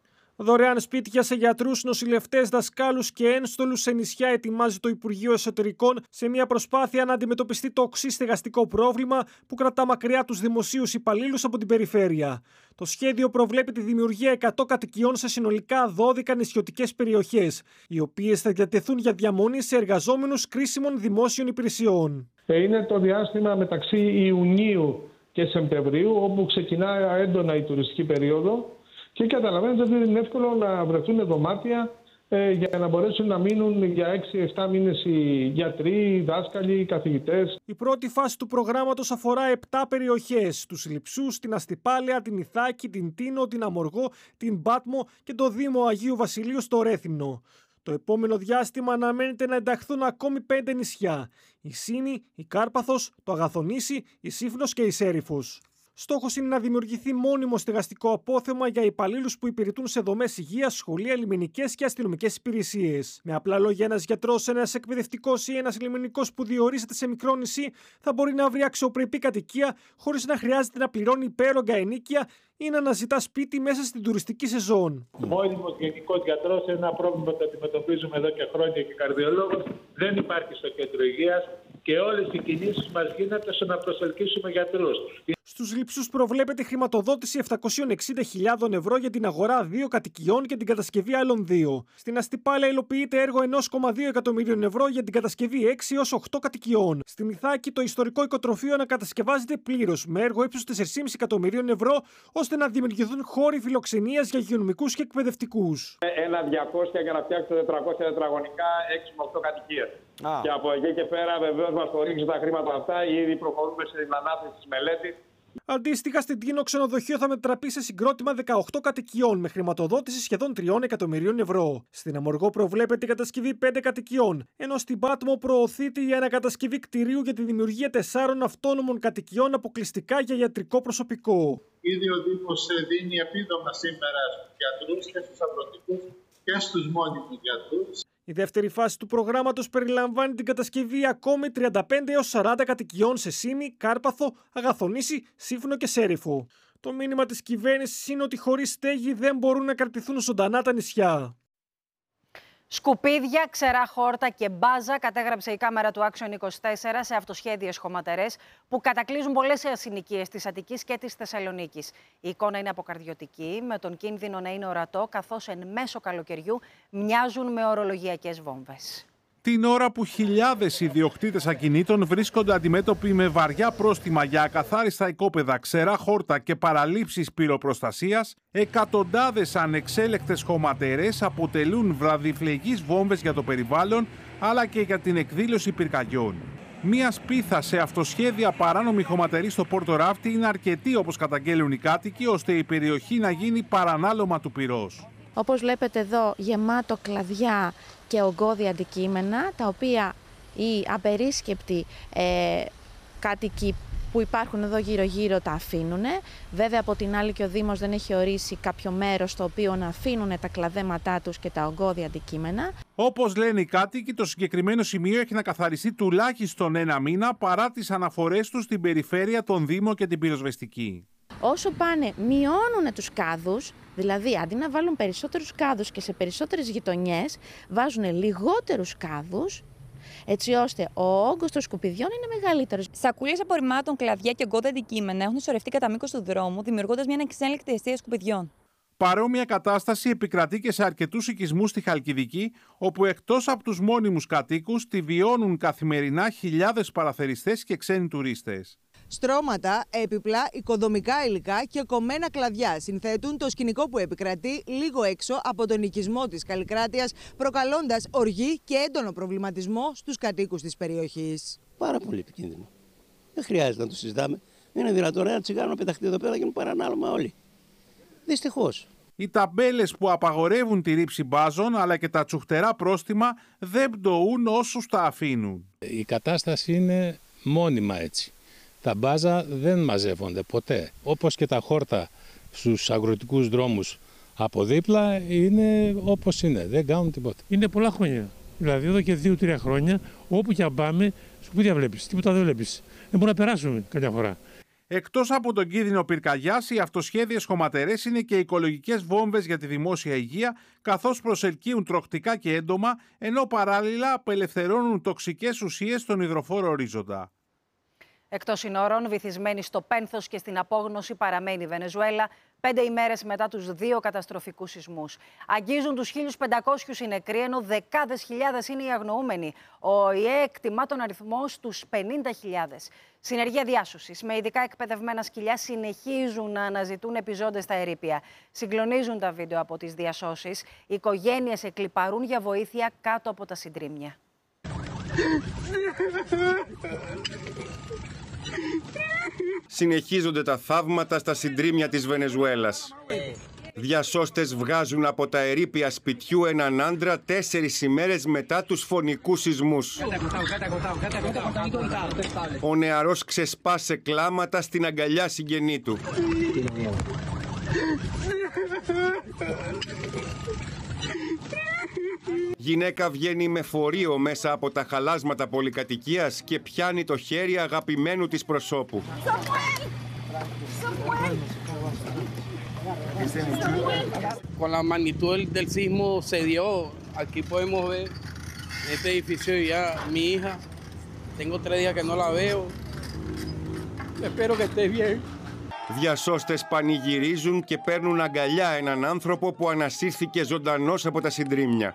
Δωρεάν σπίτια σε γιατρούς, νοσηλευτές, δασκάλους και ένστολους σε νησιά ετοιμάζει το Υπουργείο Εσωτερικών σε μια προσπάθεια να αντιμετωπιστεί το οξύ στεγαστικό πρόβλημα που κρατά μακριά τους δημοσίους υπαλλήλους από την περιφέρεια. Το σχέδιο προβλέπει τη δημιουργία εκατό κατοικιών σε συνολικά δώδεκα νησιωτικές περιοχές, οι οποίες θα διατεθούν για διαμονή σε εργαζόμενους κρίσιμων δημόσιων υπηρεσιών. Είναι το διάστημα μεταξύ Ιουνίου και Σεπτεμβρίου, όπου ξεκινά έντονα η τουριστική περίοδο. Και καταλαβαίνετε ότι είναι εύκολο να βρεθούν δωμάτια ε, για να μπορέσουν να μείνουν για έξι εφτά μήνες οι γιατροί, οι δάσκαλοι, οι καθηγητές. Η πρώτη φάση του προγράμματος αφορά επτά περιοχές: τους Λειψούς, την Αστυπάλαια, την Ιθάκη, την Τίνο, την Αμοργό, την Πάτμο και το Δήμο Αγίου Βασιλείου στο Ρέθυμνο. Το επόμενο διάστημα αναμένεται να ενταχθούν ακόμη πέντε νησιά: η Σύνη, η Κάρπαθος, το Αγαθονήσι, η Σύφνος και η Σέριφος. Στόχος είναι να δημιουργηθεί μόνιμο στεγαστικό απόθεμα για υπαλλήλους που υπηρετούν σε δομές υγείας, σχολεία, λιμενικές και αστυνομικές υπηρεσίες. Με απλά λόγια, ένας γιατρός, ένας εκπαιδευτικός ή ένας λιμενικός που διορίζεται σε μικρό νησί θα μπορεί να βρει αξιοπρεπή κατοικία χωρίς να χρειάζεται να πληρώνει υπέρογκα ενίκεια ή να αναζητά σπίτι μέσα στην τουριστική σεζόν. Μόνιμος γενικός γιατρός, ένα πρόβλημα που το αντιμετωπίζουμε εδώ και χρόνια και καρδιολόγος, δεν υπάρχει στο κέντρο υγείας και όλες οι κινήσεις μας γίνεται στο να προσελκύσουμε γιατρούς. Στους Λειψούς προβλέπεται χρηματοδότηση επτακόσιες εξήντα χιλιάδες ευρώ για την αγορά δύο κατοικιών και την κατασκευή άλλων δύο. Στην Αστυπάλαια υλοποιείται έργο ενός κόμμα δύο εκατομμυρίων ευρώ για την κατασκευή έξι έως οκτώ κατοικιών. Στην Ιθάκη το ιστορικό οικοτροφείο ανακατασκευάζεται πλήρως με έργο ύψους τέσσερα κόμμα πέντε εκατομμυρίων ευρώ ώστε να δημιουργηθούν χώροι φιλοξενίας για υγειονομικούς και εκπαιδευτικούς. Ένα διακόσια για να φτιάξετε τετρακόσια τετραγωνικά έξι με οκτώ κατοικίες. Ah. Και από εκεί και πέρα βεβαίως μας το ρίξουν τα χρήματα αυτά, ήδη προχωρούμε στην ανάθεση της μελέτης. Αντίστοιχα, στην Τίνο ξενοδοχείο θα μετατραπεί σε συγκρότημα δεκαοκτώ κατοικιών με χρηματοδότηση σχεδόν τριών εκατομμυρίων ευρώ. Στην Αμοργό προβλέπεται η κατασκευή πέντε κατοικιών, ενώ στην Πάτμο προωθείται η ανακατασκευή κτηρίου για τη δημιουργία τεσσάρων αυτόνομων κατοικιών αποκλειστικά για ιατρικό προσωπικό. Ήδη ο Δήμος δίνει επίδομα σήμερα στους γιατρούς και στους αγροτικούς και στους μόνιμους γιατρούς. Η δεύτερη φάση του προγράμματος περιλαμβάνει την κατασκευή ακόμη τριάντα πέντε έως σαράντα κατοικιών σε Σύμη, Κάρπαθο, Αγαθονήσι, Σύφνο και Σέριφο. Το μήνυμα της κυβέρνησης είναι ότι χωρίς στέγη δεν μπορούν να κρατηθούν ζωντανά τα νησιά. Σκουπίδια, ξερά χόρτα και μπάζα κατέγραψε η κάμερα του Action είκοσι τέσσερα σε αυτοσχέδιες χωματερές που κατακλείζουν πολλές συνοικίες της Αττικής και της Θεσσαλονίκης. Η εικόνα είναι αποκαρδιωτική, με τον κίνδυνο να είναι ορατό, καθώς εν μέσω καλοκαιριού μοιάζουν με ορολογιακές βόμβες. Την ώρα που χιλιάδες ιδιοκτήτες ακινήτων βρίσκονται αντιμέτωποι με βαριά πρόστιμα για ακαθάριστα οικόπεδα, ξερά χόρτα και παραλήψεις πυροπροστασίας, εκατοντάδες ανεξέλεκτες χωματερές αποτελούν βραδιφλεγείς βόμβες για το περιβάλλον, αλλά και για την εκδήλωση πυρκαγιών. Μία σπίθα σε αυτοσχέδια παράνομη χωματερή στο Πόρτο Ράφτη είναι αρκετή, όπως καταγγέλουν οι κάτοικοι, ώστε η περιοχή να γίνει παρανάλωμα του πυρός. Όπως βλέπετε εδώ, γεμάτο κλαδιά και ογκώδια αντικείμενα, τα οποία οι απερίσκεπτοι ε, κάτοικοι που υπάρχουν εδώ γύρω-γύρω τα αφήνουν. Βέβαια, από την άλλη και ο Δήμος δεν έχει ορίσει κάποιο μέρος στο οποίο να αφήνουν τα κλαδέματά τους και τα ογκώδια αντικείμενα. Όπως λένε οι κάτοικοι, το συγκεκριμένο σημείο έχει να καθαριστεί τουλάχιστον ένα μήνα παρά τις αναφορές τους στην περιφέρεια, τον Δήμο και την πυροσβεστική. Όσο πάνε, μειώνουν τους κάδους, δηλαδή αντί να βάλουν περισσότερους κάδους και σε περισσότερες γειτονιές, βάζουν λιγότερους κάδους, έτσι ώστε ο όγκος των σκουπιδιών είναι μεγαλύτερος. Σακούλες απορριμμάτων, κλαδιά και ογκώδια αντικείμενα έχουν σωρευτεί κατά μήκος του δρόμου, δημιουργώντας μια ανεξέλεγκτη αιστεία σκουπιδιών. Παρόμοια κατάσταση επικρατεί και σε αρκετούς οικισμούς στη Χαλκιδική, όπου εκτός από τους μόνιμους κατοίκους τη βιώνουν καθημερινά χιλιάδες παραθεριστές και ξένοι τουρίστες. Στρώματα, έπιπλα, οικοδομικά υλικά και κομμένα κλαδιά συνθέτουν το σκηνικό που επικρατεί λίγο έξω από τον οικισμό της Καλλικράτειας, προκαλώντας οργή και έντονο προβληματισμό στους κατοίκους της περιοχής. Πάρα πολύ επικίνδυνο. Δεν χρειάζεται να το συζητάμε. Είναι δυνατόν ένα τσιγάρο να πεταχτεί εδώ πέρα και είναι παρανάλωμα όλοι. Δυστυχώς. Οι ταμπέλες που απαγορεύουν τη ρήψη μπάζων αλλά και τα τσουχτερά πρόστιμα δεν πτωούν όσους τα αφήνουν. Η κατάσταση είναι μόνιμα έτσι. Τα μπάζα δεν μαζεύονται ποτέ. Όπως και τα χόρτα στους αγροτικούς δρόμους από δίπλα είναι όπως είναι. Δεν κάνουν τίποτα. Είναι πολλά χρόνια. Δηλαδή εδώ και δύο-τρία χρόνια όπου και αν πάμε σκουπίδια βλέπεις. Τίποτα δεν βλέπεις. Δεν μπορούμε να περάσουμε καμιά φορά. Εκτός από τον κίνδυνο πυρκαγιάς, οι αυτοσχέδιες χωματερές είναι και οικολογικές βόμβες για τη δημόσια υγεία, καθώς προσελκύουν τροχτικά και έντομα, ενώ παράλληλα απελευθερώνουν τοξικές ουσίες στον υδροφόρο ορίζοντα. Εκτός συνόρων, βυθισμένη στο πένθος και στην απόγνωση παραμένει η Βενεζουέλα, πέντε ημέρες μετά τους δύο καταστροφικούς σεισμούς. Αγγίζουν τους χίλιους πεντακόσιους οι νεκροί, ενώ δεκάδες χιλιάδες είναι οι αγνοούμενοι. Ο ΙΕ εκτιμά τον αριθμό στους πενήντα χιλιάδες. Συνεργεία διάσωσης με ειδικά εκπαιδευμένα σκυλιά συνεχίζουν να αναζητούν επιζώντες στα ερείπια. Συγκλονίζουν τα βίντεο από τις διασώσεις. Οι οικογένειες εκλιπαρούν για βοήθεια κάτω από τα συντρίμμια. Συνεχίζονται τα θαύματα στα συντρίμμια της Βενεζουέλας. Διασώστες βγάζουν από τα ερείπια σπιτιού έναν άντρα τέσσερις ημέρες μετά τους φωνικούς σεισμούς. Ο νεαρός ξεσπά σε κλάματα στην αγκαλιά συγγενή του. Γυναίκα βγαίνει με φορείο μέσα από τα χαλάσματα πολυκατοικίας και πιάνει το χέρι αγαπημένου της προσώπου. Con la magnitud del sismo se dio, aquí podemos ver en este edificio ya mi hija. Tengo tres días que no la veo. Espero que esté bien. Διασώστες πανηγυρίζουν και παίρνουν αγκαλιά έναν άνθρωπο που ανασύρθηκε ζωντανός από τα συντρίμμια.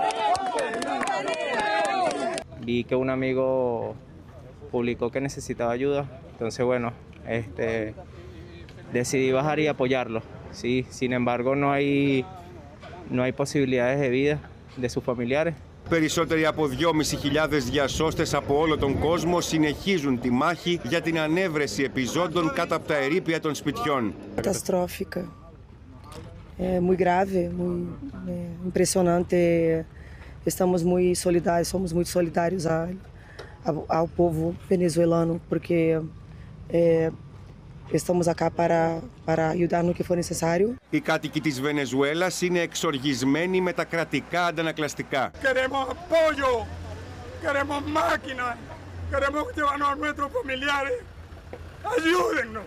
Vi que un amigo publicó que necesitaba ayuda, entonces bueno, este, decidí bajar y apoyarlo. Sí, sin embargo no hay, no hay posibilidades de vida de sus familiares. Περισσότεροι από δυόμισι χιλιάδες διασώστες από όλο τον κόσμο συνεχίζουν τη μάχη για την ανέβρεση επιζώντων κάτω από τα ερείπια των σπιτιών. Catastrófica, é muito grave, muito é, impressionante. Estamos muito solidários, somos muito solidários a, a, ao povo venezuelano, porque é, estamos acá para, para ajudar no que for necessário. Οι κάτοικοι της Βενεζουέλας είναι εξοργισμένοι με τα κρατικά αντανακλαστικά. Queremos apoyo, queremos máquinas, queremos llevarnos a nuestros familiares. Ayúdennos.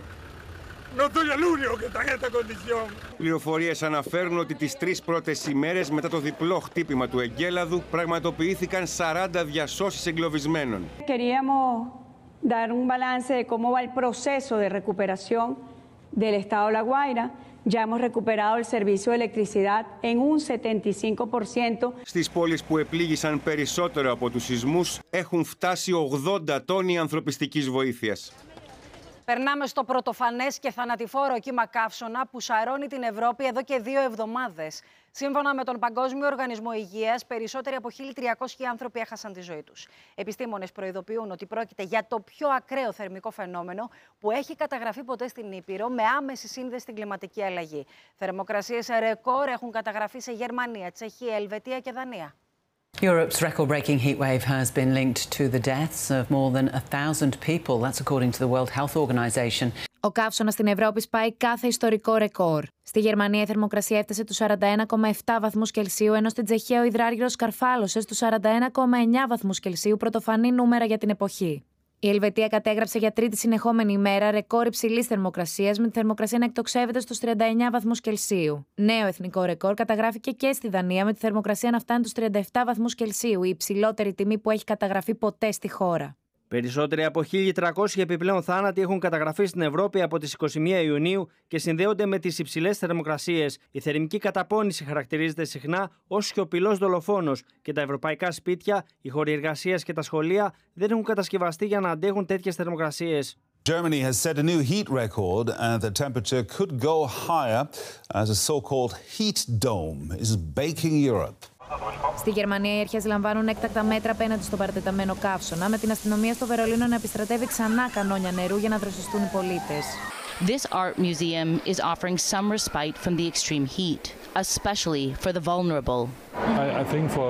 No soy el único que está en esta condición. Πληροφορίες αναφέρουν ότι τις τρεις πρώτες ημέρες μετά το διπλό χτύπημα του εγκέλαδου πραγματοποιήθηκαν σαράντα διασώσεις εγκλωβισμένων. Queríamos dar un balance de cómo va el proceso de recuperación del estado de La Guaira. Ya hemos recuperado el servicio de electricidad en un setenta y cinco por ciento. Στις πόλεις που επλήγησαν περισσότερο από τους σεισμούς έχουν φτάσει ογδόντα τόνοι ανθρωπιστικής βοήθειας. Περνάμε στο πρωτοφανές και θανατηφόρο κύμα καύσωνα που σαρώνει την Ευρώπη εδώ και δύο εβδομάδες. Σύμφωνα με τον Παγκόσμιο Οργανισμό Υγείας, περισσότεροι από χίλια τριακόσιοι άνθρωποι έχασαν τη ζωή τους. Επιστήμονες προειδοποιούν ότι πρόκειται για το πιο ακραίο θερμικό φαινόμενο που έχει καταγραφεί ποτέ στην Ήπειρο, με άμεση σύνδεση στην κλιματική αλλαγή. Θερμοκρασίες ρεκόρ έχουν καταγραφεί σε Γερμανία, Τσεχία, Ελβετία και Δανία. Europe's record-breaking heatwave has been linked to the deaths of more than a thousand people. That's according to the World Health Organization. Ο καύσωνας στην Ευρώπη σπάει κάθε ιστορικό ρεκόρ. Στη Γερμανία η θερμοκρασία έφτασε τους σαράντα ένα κόμμα επτά βαθμούς Κελσίου, ενώ στην Τσεχία ο υδράργυρος καρφάλωσε στους σαράντα ένα κόμμα εννιά βαθμούς Κελσίου, πρωτοφανή νούμερα για την εποχή. Η Ελβετία κατέγραψε για τρίτη συνεχόμενη ημέρα ρεκόρ υψηλής θερμοκρασίας, με τη θερμοκρασία να εκτοξεύεται στους τριάντα εννιά βαθμούς Κελσίου. Νέο εθνικό ρεκόρ καταγράφηκε και στη Δανία, με τη θερμοκρασία να φτάνει τους τριάντα επτά βαθμούς Κελσίου, η υψηλότερη τιμή που έχει καταγραφεί ποτέ στη χώρα. Περισσότεροι από χίλια τριακόσιοι επιπλέον θάνατοι έχουν καταγραφεί στην Ευρώπη από τις είκοσι μία Ιουνίου και συνδέονται με τις υψηλές θερμοκρασίες. Η θερμική καταπώνηση χαρακτηρίζεται συχνά ως σιωπηλός δολοφόνος και τα ευρωπαϊκά σπίτια, οι χώροι εργασίας και τα σχολεία δεν έχουν κατασκευαστεί για να αντέχουν τέτοιες θερμοκρασίες. Germany has set a new heat record and the temperature could go higher as a so-called heat dome is baking Europe. Στη Γερμανία οι αρχές λαμβάνουν έκτακτα μέτρα απέναντι στο παρατεταμένο καύσωνα, με την αστυνομία στο Βερολίνο να επιστρατεύει ξανά κανόνια νερού για να δροσιστούν οι πολίτες. This art museum is offering some respite from the extreme heat, especially for the vulnerable. I, I think for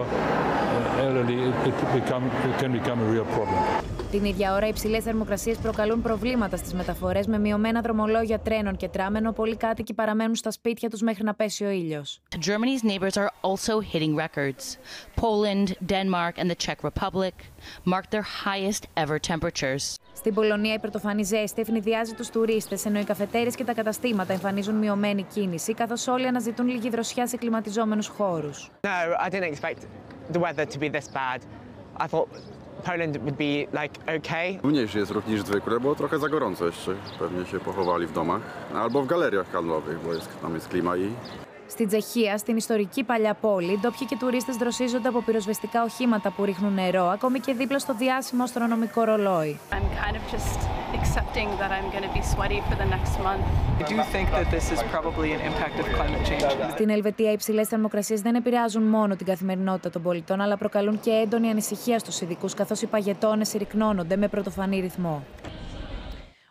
elderly it, it, become, it can become a real problem. Την ίδια ώρα, οι υψηλές θερμοκρασίες προκαλούν προβλήματα στις μεταφορές, με μειωμένα δρομολόγια τρένων και τραμ, ενώ πολλοί κάτοικοι παραμένουν στα σπίτια τους μέχρι να πέσει ο ήλιος. Germany's neighbors are also hitting records. Poland, Denmark and the Czech Republic marked their highest ever temperatures. Στην Πολωνία η πρωτοφανή ζέστη ευνηδιάζει τους τουρίστες, ενώ οι καφετέρειες και τα καταστήματα εμφανίζουν μειωμένη κίνηση, καθώς όλοι αναζητούν λίγη δροσιά σε κλιματιζόμενους χώρους. No, I didn't expect the weather to be this bad. I thought Poland would be like okay. Mniejszy jest ruch niż zwykle, bo trochę za gorąco jeszcze. Pewnie się pochowali w domach albo w galeriach handlowych, bo jest, tam jest klima i... Στην Τσεχία, στην ιστορική παλιά πόλη, ντόπιοι και τουρίστες δροσίζονται από πυροσβεστικά οχήματα που ρίχνουν νερό, ακόμη και δίπλα στο διάσημο αστρονομικό ρολόι. I'm kind of just accepting that I'm going to be sweaty for the next month. I do think that this is probably an impact of climate change. Στην Ελβετία, οι υψηλές θερμοκρασίες δεν επηρεάζουν μόνο την καθημερινότητα των πολιτών, αλλά προκαλούν και έντονη ανησυχία στους ειδικούς, καθώς οι παγετώνες συρρυκνώνονται με πρωτοφανή ρυθμό.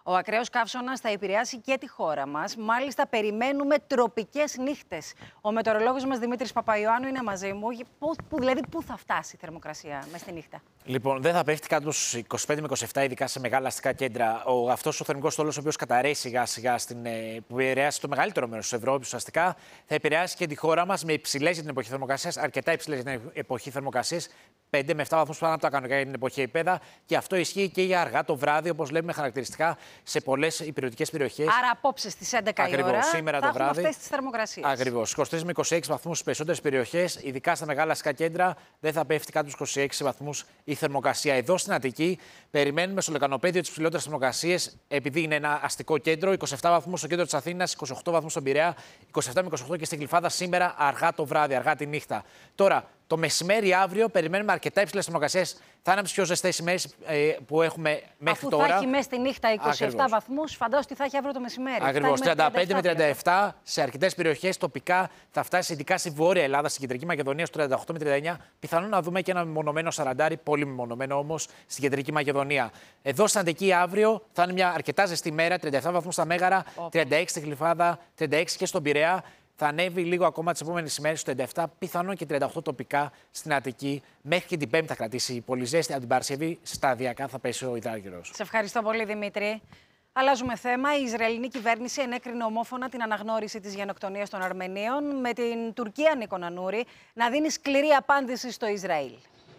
Ο ακραίος καύσωνας θα επηρεάσει και τη χώρα μας. Μάλιστα, περιμένουμε τροπικές νύχτες. Ο μετεωρολόγος μας Δημήτρης Παπαϊωάννου είναι μαζί μου. Πού, που, δηλαδή, πού θα φτάσει η θερμοκρασία μες τη νύχτα? Λοιπόν, δεν θα πέφτει κάτω στους είκοσι πέντε με είκοσι επτά, ειδικά σε μεγάλα αστικά κέντρα. Ο, αυτός ο θερμικός στόλος, ο οποίος καταρρέει σιγά-σιγά, που επηρεάσει το μεγαλύτερο μέρος της Ευρώπης, ουσιαστικά θα επηρεάσει και τη χώρα μας με υψηλές για την εποχή θερμοκρασίας, αρκετά υψηλές για την εποχή θερμοκρασίας, πέντε με επτά βαθμούς πάνω από τα κανονικά για την εποχή επέδα. Και αυτό ισχύει και για αργά το βράδυ, όπως λέμε χαρακτηριστικά σε πολλές υπηρετικές περιοχές. Άρα, απόψε στις έντεκα η ώρα σήμερα θα το βράδυ. Αυτές τις θερμοκρασίες. Ακριβώς. είκοσι τρεις με είκοσι έξι βαθμούς στις περισσότερες περιοχές, ειδικά στα μεγάλα αστικά κέντρα, δεν θα πέφτει κάτω στους είκοσι έξι βαθμούς η θερμοκρασία. Εδώ στην Αττική περιμένουμε στο λεκανοπέδιο τις ψηλότερες θερμοκρασίες, επειδή είναι ένα αστικό κέντρο. είκοσι επτά βαθμούς στο κέντρο της Αθήνας, είκοσι οκτώ βαθμούς στον Πειραιά, είκοσι επτά με είκοσι οκτώ και στην Γλυφάδα σήμερα αργά το βράδυ, αργά τη νύχτα. Τώρα, το μεσημέρι αύριο περιμένουμε αρκετά υψηλές θερμοκρασίες. Θα είναι από τις πιο ζεστές ημέρες ε, που έχουμε μέχρι Αφού τώρα. Αφού θα έχει μέσα στη νύχτα είκοσι επτά Ακριβώς. βαθμούς, φαντάζομαι ότι θα έχει αύριο το μεσημέρι. Ακριβώς. τριάντα πέντε με τριάντα επτά σε αρκετές περιοχές τοπικά θα φτάσει, ειδικά στη Βόρεια Ελλάδα, στην Κεντρική Μακεδονία, στο τριάντα οκτώ με τριάντα εννιά. Πιθανόν να δούμε και ένα μεμονωμένο σαραντάρι, πολύ μεμονωμένο όμως, στην Κεντρική Μακεδονία. Εδώ στην Αττική αύριο θα είναι μια αρκετά ζεστή μέρα, τριάντα επτά βαθμούς στα Μέγαρα, τριάντα έξι στη Γλυφάδα, τριάντα έξι και στον Πειραιά. Θα ανέβει λίγο ακόμα τις επόμενες ημέρες στο τριάντα επτά, πιθανόν και τριάντα οκτώ τοπικά στην Αττική. Μέχρι και την Πέμπτη θα κρατήσει η πολύ ζέστη. Από την Παρασκευή σταδιακά θα πέσει ο υδράργυρος. Σε ευχαριστώ πολύ, Δημήτρη. Αλλάζουμε θέμα. Η Ισραηλινή κυβέρνηση ενέκρινε ομόφωνα την αναγνώριση της γενοκτονίας των Αρμενίων, με την Τουρκία, Νίκο Νανούρη, να δίνει σκληρή απάντηση στο Ισραήλ.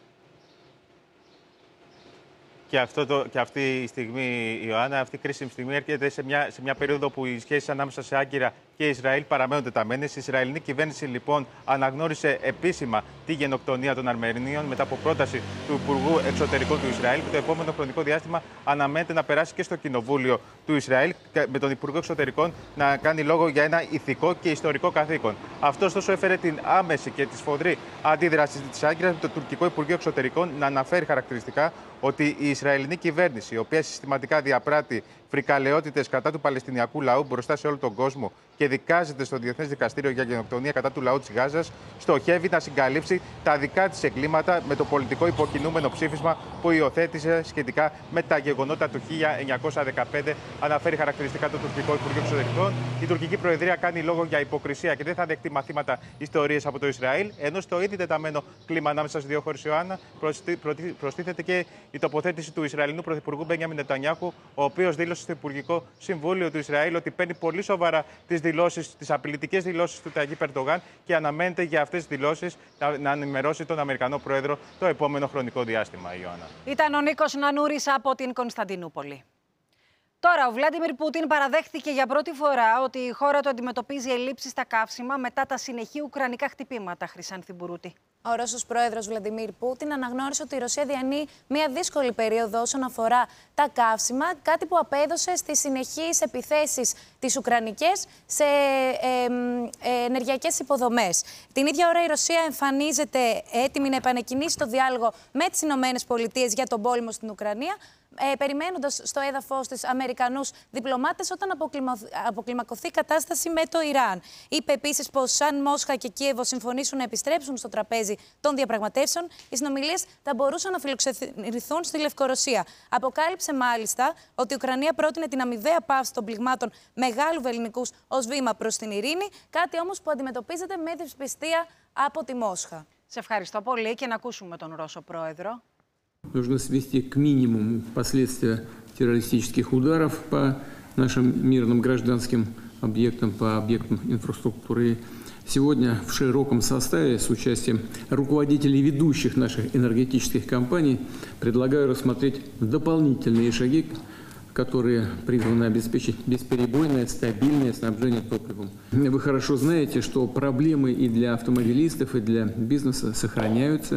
Και, αυτό το, και αυτή η στιγμή, Ιωάννα, αυτή η κρίσιμη στιγμή έρχεται σε μια, σε μια περίοδο που οι σχέσεις ανάμεσα σε Άγκυρα και Ισραήλ παραμένουν τεταμένες. Η Ισραηλινή κυβέρνηση λοιπόν αναγνώρισε επίσημα τη γενοκτονία των Αρμενίων μετά από πρόταση του Υπουργού Εξωτερικών του Ισραήλ. Και το επόμενο χρονικό διάστημα αναμένεται να περάσει και στο Κοινοβούλιο του Ισραήλ, με τον Υπουργό Εξωτερικών να κάνει λόγο για ένα ηθικό και ιστορικό καθήκον. Αυτό ωστόσο έφερε την άμεση και τη σφοδρή αντίδραση τη Άγκυρα, με το τουρκικό Υπουργείο Εξωτερικών να αναφέρει χαρακτηριστικά ότι η Ισραηλινή κυβέρνηση, η οποία συστηματικά διαπράττει φρικαλαιότητες κατά του Παλαιστινιακού λαού μπροστά σε όλο τον κόσμο και δικάζεται στο Διεθνές Δικαστήριο για γενοκτονία κατά του λαού της Γάζας, στοχεύει να συγκαλύψει τα δικά της εγκλήματα με το πολιτικό υποκινούμενο ψήφισμα που υιοθέτησε σχετικά με τα γεγονότα του χίλια εννιακόσια δεκαπέντε. Αναφέρει χαρακτηριστικά το τουρκικό Υπουργείο Εξωτερικών. Η τουρκική Προεδρία κάνει λόγο για υποκρισία και δεν θα δεχτεί μαθήματα ιστορίες από το Ισραήλ. Ενώ στο ήδη τεταμένο κλίμα ανάμεσα στις δύο χώρες, Ιωάννα, προστίθεται και η τοποθέτηση του Ισραηλινού Πρωθυπουργού Μπένιαμιν Νετανιάχου, ο οποίος δήλωσε στο Υπουργικό Συμβούλιο του Ισραήλ ότι παίρνει πολύ σοβαρά τις δηλώσεις, τις απειλητικές δηλώσεις του Ταγίπ Ερντογάν και αναμένεται για αυτές τις δηλώσεις να, να ενημερώσει τον Αμερικανό Πρόεδρο το επόμενο χρονικό διάστημα, Ιωάννα. Ήταν ο Νίκος Νανούρης από την Κωνσταντινούπολη. Τώρα, ο Βλάντιμιρ Πούτιν παραδέχθηκε για πρώτη φορά ότι η χώρα του αντιμετωπίζει ελλείψεις στα καύσιμα μετά τα συνεχή ουκρανικά χτυπήματα. Χρυσάνθη Μπουρούτη. Ο Ρώσος πρόεδρος Βλαντιμίρ Πούτιν αναγνώρισε ότι η Ρωσία διανύει μια δύσκολη περίοδο όσον αφορά τα καύσιμα, κάτι που απέδωσε στις συνεχείς επιθέσεις τις ουκρανικές σε ε, ε, ενεργειακές υποδομές. Την ίδια ώρα η Ρωσία εμφανίζεται έτοιμη να επανεκκινήσει το διάλογο με τις Ηνωμένες Πολιτείες για τον πόλεμο στην Ουκρανία, Ε, περιμένοντας στο έδαφος της Αμερικανούς διπλωμάτες όταν αποκλιμακωθεί η κατάσταση με το Ιράν. Είπε επίσης πως αν Μόσχα και Κίεβο συμφωνήσουν να επιστρέψουν στο τραπέζι των διαπραγματεύσεων, οι συνομιλίες θα μπορούσαν να φιλοξενηθούν στη Λευκορωσία. Αποκάλυψε μάλιστα ότι η Ουκρανία πρότεινε την αμοιβαία πάυση των πληγμάτων μεγάλου βελληνικούς ως βήμα προς την ειρήνη, κάτι όμως που αντιμετωπίζεται με δυσπιστία από τη Μόσχα. Σε ευχαριστώ πολύ και να ακούσουμε τον Ρώσο πρόεδρο. Нужно свести к минимуму последствия террористических ударов по нашим мирным гражданским объектам, по объектам инфраструктуры. Сегодня в широком составе с участием руководителей ведущих наших энергетических компаний предлагаю рассмотреть дополнительные шаги, которые призваны обеспечить бесперебойное, стабильное снабжение топливом. Вы хорошо знаете, что проблемы и для автомобилистов, и для бизнеса сохраняются.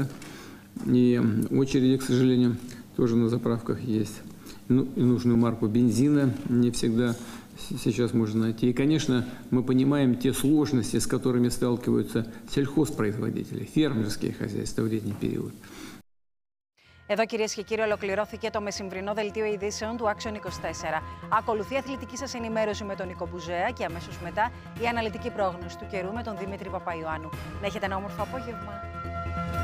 И очереди, к сожалению, тоже на заправках есть. Ну, и нужную марку бензина не всегда сейчас можно найти. И, конечно, мы понимаем те сложности, с которыми сталкиваются сельхозпроизводители, фермерские хозяйства в летний период. Εδώ, κυρίες και κύριοι, ολοκληρώθηκε το μεσημβρινό δελτίο ειδήσεων του Action είκοσι τέσσερα. Ακολουθεί αθλητική σας ενημέρωση με τον Νίκο Μπουζέα και αμέσως μετά η αναλυτική πρόγνωση του καιρού με τον Δημήτρη Παπαϊωάννου. Να έχετε ένα όμορφο απόγευμα.